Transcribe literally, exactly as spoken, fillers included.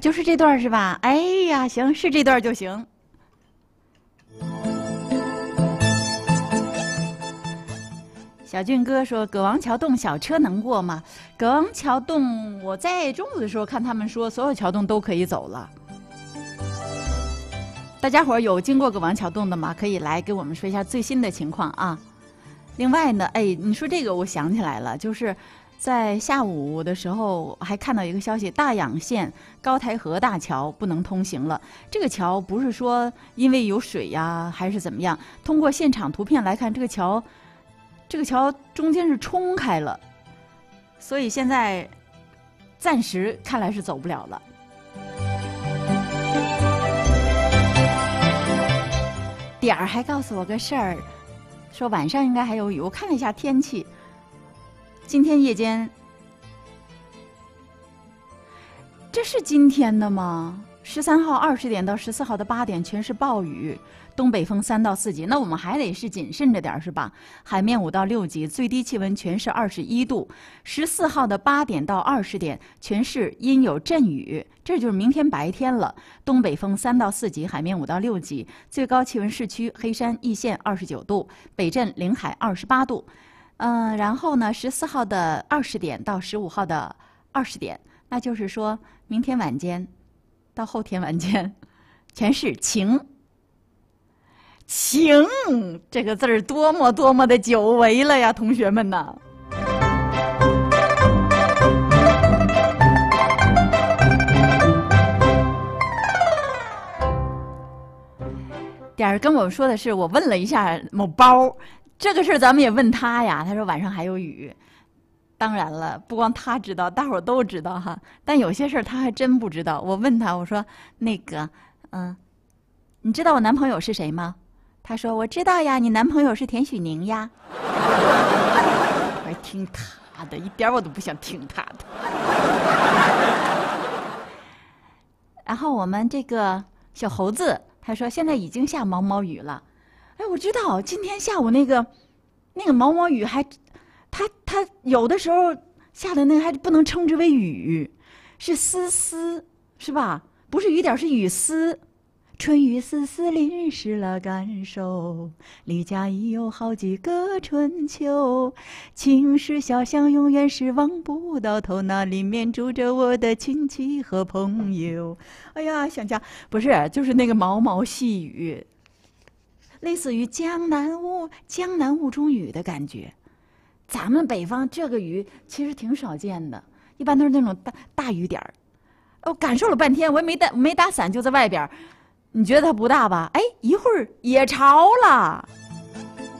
就是这段是吧？哎呀，行，是这段就行。小俊哥说：“葛王桥洞小车能过吗？”葛王桥洞，我在中午的时候看他们说，所有桥洞都可以走了。大家伙儿有经过葛王桥洞的吗？可以来给我们说一下最新的情况啊。另外呢，哎，你说这个我想起来了，就是在下午的时候还看到一个消息，大养县高台河大桥不能通行了。这个桥不是说因为有水呀，还是怎么样？通过现场图片来看，这个桥。这个桥中间是冲开了，所以现在暂时看来是走不了了。点儿还告诉我个事儿，说晚上应该还有雨。我看了一下天气，今天夜间，这是今天的吗？十三号二十点到十四号的八点全是暴雨，东北风三到四级。那我们还得是谨慎着点是吧？海面五到六级，最低气温全市二十一度。十四号的八点到二十点全市阴有阵雨，这就是明天白天了。东北风三到四级，海面五到六级，最高气温市区黑山易县二十九度，北镇临海二十八度。嗯、呃，然后呢，十四号的二十点到十五号的二十点，那就是说明天晚间。到后天晚间，全是晴。晴这个字儿多么多么的久违了呀，同学们呐！点儿跟我说的是，我问了一下某包，这个事儿咱们也问他呀，他说晚上还有雨。当然了，不光他知道，大伙儿都知道哈。但有些事儿他还真不知道。我问他，我说：“那个，嗯，你知道我男朋友是谁吗？”他说：“我知道呀，你男朋友是田许宁呀。”我还听他的，一点我都不想听他的。然后我们这个小猴子他说：“现在已经下毛毛雨了。”哎，我知道今天下午那个那个毛毛雨还。它它有的时候下的那个还不能称之为雨，是丝丝，是吧？不是雨点，是雨丝。春雨丝丝淋湿了感受，离家已有好几个春秋。青石小巷永远是望不到头，那里面住着我的亲戚和朋友。哎呀，想家不是，就是那个毛毛细雨，类似于江南雾江南雾中雨的感觉。咱们北方这个雨其实挺少见的，一般都是那种大大雨点儿。我感受了半天，我也没带没打伞，就在外边。你觉得它不大吧？哎，一会儿也潮了。